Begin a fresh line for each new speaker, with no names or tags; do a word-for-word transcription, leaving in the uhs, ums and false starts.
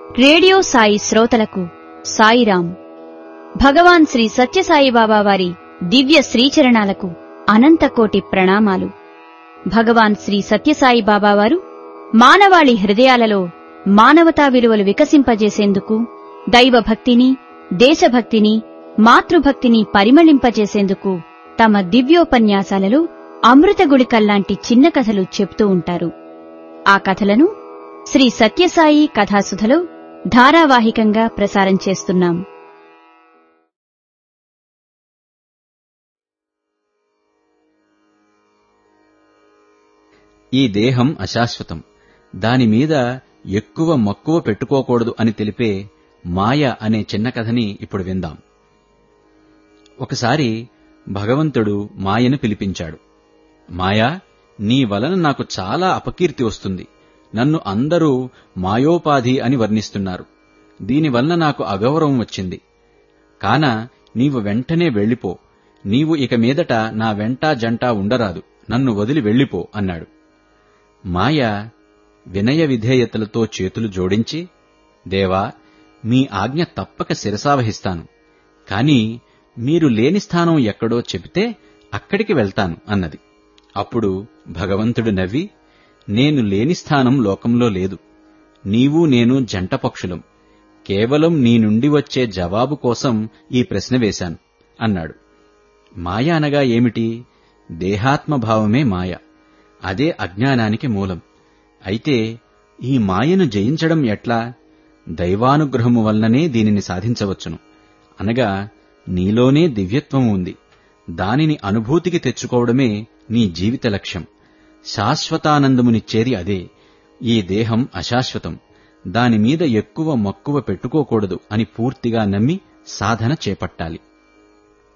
Radio Sai శ్రోతలకు సాయిరాం. భగవాన్ శ్రీ సత్యసాయిబాబా వారి దివ్య శ్రీచరణాలకు అనంతకోటి ప్రణామాలు. భగవాన్ శ్రీ సత్యసాయిబాబా వారు మానవాళి హృదయాలలో మానవతా విలువలు వికసింపజేసేందుకు, దైవభక్తిని, దేశభక్తిని, మాతృభక్తిని పరిమళింపజేసేందుకు తమ దివ్యోపన్యాసాలలో అమృతగుళికల్లాంటి చిన్న కథలు చెప్తూ ఉంటారు. ఆ కథలను శ్రీ సత్యసాయి కథాసుధలో ధారావాహికంగా ప్రసారం చేస్తున్నాం.
ఈ దేహం అశాశ్వతం, దానిమీద ఎక్కువ మక్కువ పెట్టుకోకూడదు అని తెలిపే మాయ అనే చిన్న కథని ఇప్పుడు విందాం. ఒకసారి భగవంతుడు మాయను పిలిపించాడు. మాయా, నీ వలన నాకు చాలా అపకీర్తి వస్తుంది. నన్ను అందరూ మాయోపాధి అని వర్ణిస్తున్నారు. దీనివలన నాకు అగౌరవం వచ్చింది. కాన నీవు వెంటనే వెళ్ళిపో. నీవు ఇక మీదట నా వెంటా జంటా ఉండరాదు. నన్ను వదిలి వెళ్ళిపో అన్నాడు. మాయ వినయ విధేయతలతో చేతులు జోడించి, దేవా, మీ ఆజ్ఞ తప్పక శిరసావహిస్తాను. కాని మీరు లేని స్థానం ఎక్కడో చెబితే అక్కడికి వెళ్తాను అన్నది. అప్పుడు భగవంతుడు నవ్వి, నేను లేని స్థానం లోకంలో లేదు. నీవు నేను జంట పక్షులం. కేవలం నీ నుండి వచ్చే జవాబు కోసం ఈ ప్రశ్న వేశాను అన్నాడు. మాయ అనగా ఏమిటి? దేహాత్మభావమే మాయ. అదే అజ్ఞానానికి మూలం. అయితే ఈ మాయను జయించడం ఎట్లా? దైవానుగ్రహము వలననే దీనిని సాధించవచ్చును. అనగా నీలోనే దివ్యత్వం ఉంది. దానిని అనుభూతికి తెచ్చుకోవడమే నీ జీవిత లక్ష్యం. శాశ్వతానందమునిచ్చేది అదే. ఈ దేహం అశాశ్వతం, దానిమీద ఎక్కువ మక్కువ పెట్టుకోకూడదు అని పూర్తిగా నమ్మి సాధన చేపట్టాలి.